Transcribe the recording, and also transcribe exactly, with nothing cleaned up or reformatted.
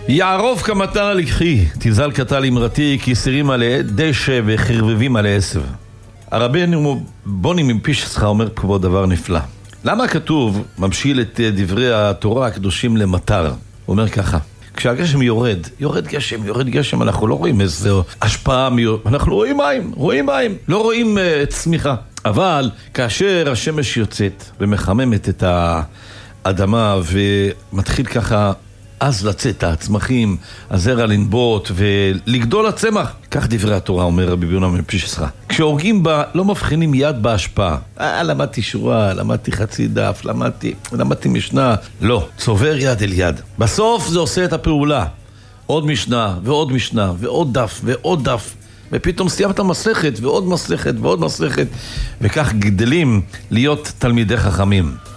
יערוב כמטר לקחי, תזל קטל אמרתי, כיסרים עלי דשא וחרבבים עלי עשב. הרבנו בוני מפישסחה אומר פה דבר נפלא. למה כתוב, ממשיל את דברי התורה הקדושים למטר? הוא אומר ככה, כשהגשם יורד, יורד גשם, יורד גשם, אנחנו לא רואים איזו השפעה, אנחנו רואים מים, רואים מים, לא רואים uh, צמיחה. אבל כאשר השמש יוצאת ומחממת את האדמה ומתחיל ככה אז לצאת הצמחים, הזרע לנבוט ולגדול הצמח, כך דברי התורה אומר רבי ביונה מפישסחה. כשהורגים בה לא מבחינים יד בהשפעה. אה, למדתי שורה, למדתי חצי דף, למדתי, למדתי משנה. לא, צובר יד אל יד. בסוף זה עושה את הפעולה. עוד משנה ועוד משנה ועוד דף ועוד דף. ופתאום סיימת מסכת ועוד מסכת ועוד מסכת, וכך גדלים להיות תלמידי חכמים.